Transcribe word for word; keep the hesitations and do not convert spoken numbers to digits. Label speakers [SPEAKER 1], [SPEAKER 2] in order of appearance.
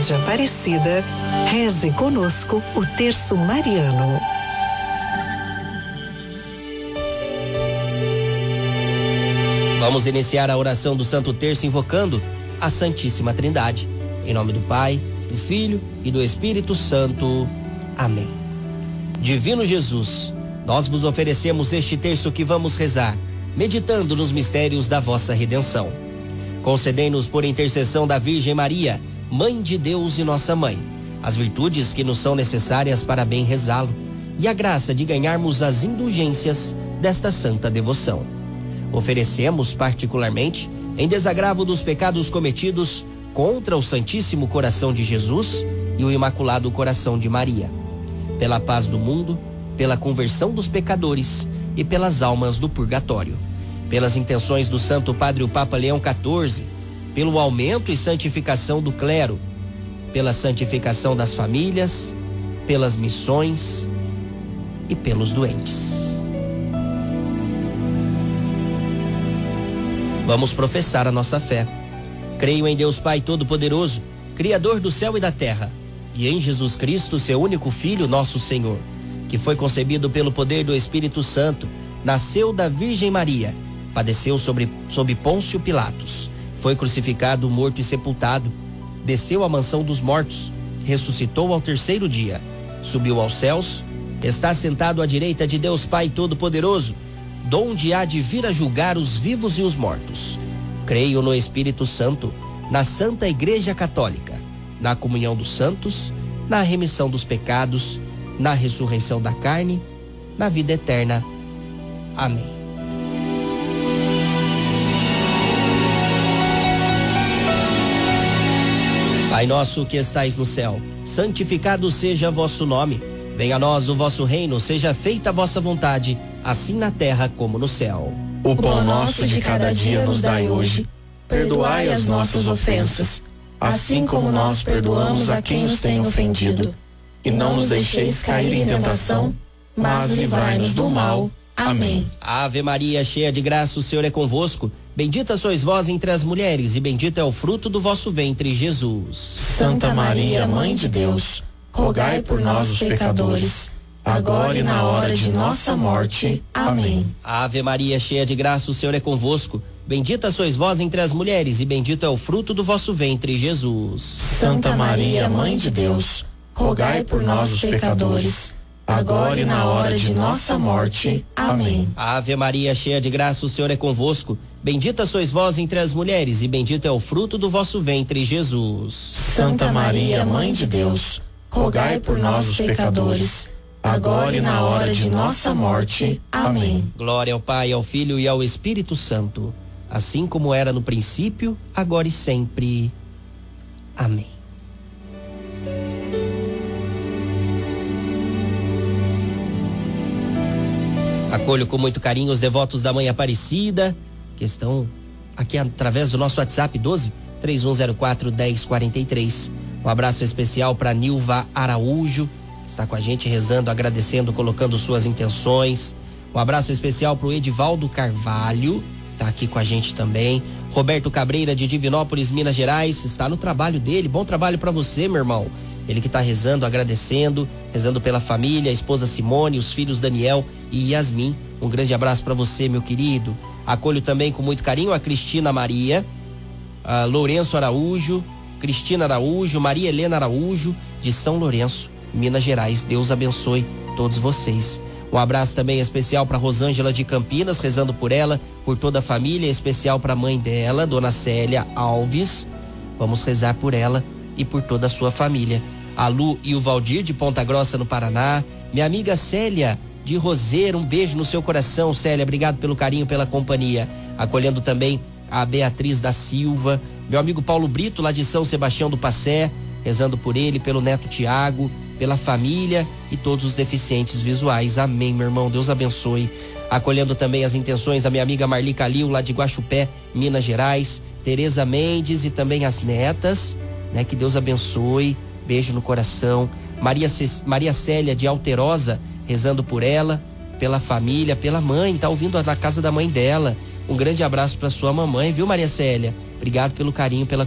[SPEAKER 1] de Aparecida, reze conosco o Terço Mariano.
[SPEAKER 2] Vamos iniciar a oração do Santo Terço invocando a Santíssima Trindade. Em nome do Pai, do Filho e do Espírito Santo. Amém. Divino Jesus, nós vos oferecemos este terço que vamos rezar, meditando nos mistérios da vossa redenção. Concedei-nos, por intercessão da Virgem Maria, Mãe de Deus e nossa Mãe, as virtudes que nos são necessárias para bem rezá-lo e a graça de ganharmos as indulgências desta santa devoção. Oferecemos particularmente, em desagravo dos pecados cometidos contra o Santíssimo Coração de Jesus e o Imaculado Coração de Maria, pela paz do mundo, pela conversão dos pecadores e pelas almas do purgatório, pelas intenções do Santo Padre o Papa Leão quatorze, pelo aumento e santificação do clero, pela santificação das famílias, pelas missões e pelos doentes. Vamos professar a nossa fé. Creio em Deus Pai Todo-Poderoso, Criador do céu e da terra, e em Jesus Cristo, seu único Filho, nosso Senhor, que foi concebido pelo poder do Espírito Santo, nasceu da Virgem Maria, padeceu sobre, sob Pôncio Pilatos, foi crucificado, morto e sepultado, desceu à mansão dos mortos, ressuscitou ao terceiro dia, subiu aos céus, está sentado à direita de Deus Pai Todo-Poderoso, donde há de vir a julgar os vivos e os mortos. Creio no Espírito Santo, na Santa Igreja Católica, na comunhão dos santos, na remissão dos pecados, na ressurreição da carne, na vida eterna. Amém. Pai nosso que estais no céu, santificado seja vosso nome. Venha a nós o vosso reino, seja feita a vossa vontade, assim na terra como no céu.
[SPEAKER 3] O pão nosso de cada dia nos dai hoje. Perdoai as nossas ofensas, assim como nós perdoamos a quem nos tem ofendido. E não nos deixeis cair em tentação, mas livrai-nos do mal. Amém.
[SPEAKER 2] Ave Maria, cheia de graça, o Senhor é convosco. Bendita sois vós entre as mulheres, e bendito é o fruto do vosso ventre, Jesus.
[SPEAKER 3] Santa Maria, Mãe de Deus, rogai por nós, os pecadores, agora e na hora de nossa morte. Amém.
[SPEAKER 2] Ave Maria, cheia de graça, o Senhor é convosco. Bendita sois vós entre as mulheres, e bendito é o fruto do vosso ventre, Jesus.
[SPEAKER 3] Santa Maria, Mãe de Deus, rogai por nós, os pecadores, agora e na hora de nossa morte. Amém.
[SPEAKER 2] Ave Maria, cheia de graça, o Senhor é convosco. Bendita sois vós entre as mulheres, e bendito é o fruto do vosso ventre, Jesus.
[SPEAKER 3] Santa Maria, Mãe de Deus, rogai por nós, os pecadores, agora e na hora de nossa morte. Amém.
[SPEAKER 2] Glória ao Pai, ao Filho e ao Espírito Santo, assim como era no princípio, agora e sempre. Amém. Acolho com muito carinho os devotos da Mãe Aparecida, que estão aqui através do nosso WhatsApp doze, três um zero quatro, dez quarenta e três. Um abraço especial para Nilva Araújo, que está com a gente rezando, agradecendo, colocando suas intenções. Um abraço especial para o Edivaldo Carvalho, está aqui com a gente também. Roberto Cabreira, de Divinópolis, Minas Gerais, está no trabalho dele. Bom trabalho para você, meu irmão. Ele que está rezando, agradecendo, rezando pela família, a esposa Simone, os filhos Daniel e Yasmin. Um grande abraço para você, meu querido. Acolho também com muito carinho a Cristina Maria, a Lourenço Araújo, Cristina Araújo, Maria Helena Araújo, de São Lourenço, Minas Gerais. Deus abençoe todos vocês. Um abraço também especial para Rosângela de Campinas, rezando por ela, por toda a família, especial para a mãe dela, Dona Célia Alves. Vamos rezar por ela e por toda a sua família. A Lu e o Valdir, de Ponta Grossa, no Paraná. Minha amiga Célia de Roseira, um beijo no seu coração, Célia, obrigado pelo carinho, pela companhia. Acolhendo também a Beatriz da Silva, meu amigo Paulo Brito, lá de São Sebastião do Passé, rezando por ele, pelo neto Tiago, pela família e todos os deficientes visuais. Amém, meu irmão, Deus abençoe. Acolhendo também as intenções da minha amiga Marli Calil, lá de Guaxupé, Minas Gerais, Tereza Mendes e também as netas, né? Que Deus abençoe, beijo no coração. Maria, C... Maria Célia de Alterosa, rezando por ela, pela família, pela mãe, tá ouvindo na casa da mãe dela. Um grande abraço para sua mamãe, viu, Maria Célia? Obrigado pelo carinho, pela